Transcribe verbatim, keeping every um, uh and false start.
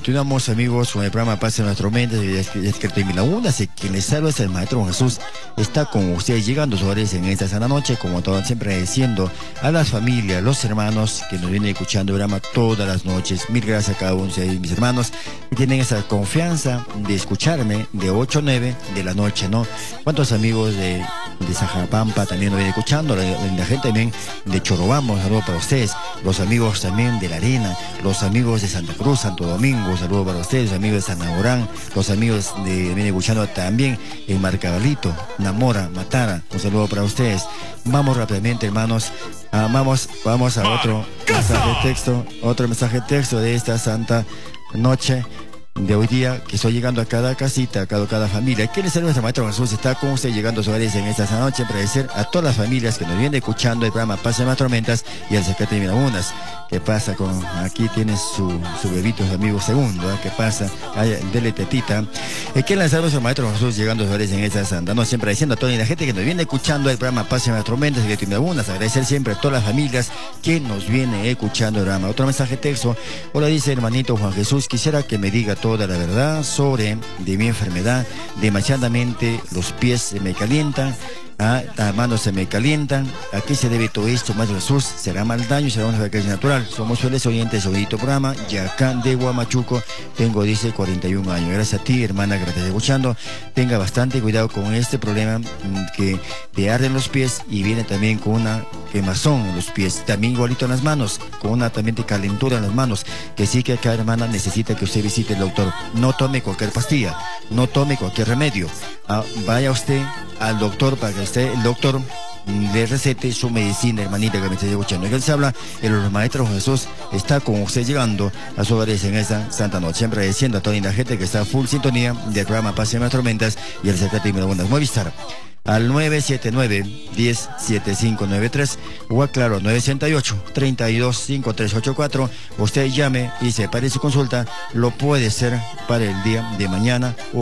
Continuamos, amigos, con el programa Paz en las Tormentas de termina una. Así que les salva es el Maestro Jesús. Está con ustedes llegando sobre en esta sana noche, como todo, siempre diciendo a las familias, los hermanos que nos vienen escuchando el programa todas las noches. Mil gracias a cada uno de mis hermanos que tienen esa confianza de escucharme de ocho a nueve de la noche, ¿no? ¿Cuántos amigos de, de Sajapampa también nos vienen escuchando? La, la gente también de Chorobamba, un saludo para ustedes. Los amigos también de La Arena, los amigos de Santa Cruz, Santo Domingo, un saludo para ustedes, los amigos de San Aurán, los amigos de vienen escuchando también en Marcabalito, Namora, Matara, un saludo para ustedes. Vamos rápidamente, hermanos, ah, vamos, vamos a otro mensaje de texto, otro mensaje de texto de esta santa noche de hoy día, que estoy llegando a cada casita, a cada, cada familia. ¿Qué les saluda nuestro Maestro Jesús? Está con usted llegando a sus hogares en esta noche para agradecer a todas las familias que nos vienen escuchando el programa Paz en las Tormentas y al Zacate de Mirabunas. ¿Qué pasa con aquí? Tienes su, su bebito, su amigo segundo, ¿eh? ¿Qué pasa? Ay, dele tetita. Eh, ¿Qué lanzar nuestro Maestro Jesús llegando a sus hogares en esta santa noche? Siempre diciendo a toda la gente que nos viene escuchando el programa Paz en las Tormentas y de Mirabunas. Agradecer siempre a todas las familias que nos vienen escuchando el programa. Otro mensaje de texto. Hola, dice hermanito Juan Jesús, quisiera que me diga toda la verdad sobre de mi enfermedad. Demasiadamente los pies se me calientan, ah, las manos se me calientan. ¿A qué se debe todo esto, Maestro Jesús? ¿Será mal daño? ¿Será una enfermedad natural? Somos fieles oyentes de este programa. Yacán de Huamachuco, tengo, dice, cuarenta y un años. Gracias a ti, hermana, que me estás escuchando. Tenga bastante cuidado con este problema que te arden los pies y viene también con una quemazón en los pies, también igualito en las manos, con una también de calentura en las manos, que sí que cada hermana necesita que usted visite el doctor. No tome cualquier pastilla, no tome cualquier remedio. Ah, vaya usted al doctor para que usted, el doctor le recete su medicina, hermanita que me está escuchando. Y él se habla, el Maestro Jesús está con usted llegando a sus hogares en esta santa noche. Siempre agradeciendo a toda la gente que está full sintonía del programa Paz en las Tormentas y el Zacate de Mirabunas. Movistar al nueve siete nueve, uno cero, siete cinco nueve tres o a claro nueve seis ocho, tres dos cinco tres ocho cuatro. Usted llame y separe su consulta, lo puede hacer para el día de mañana o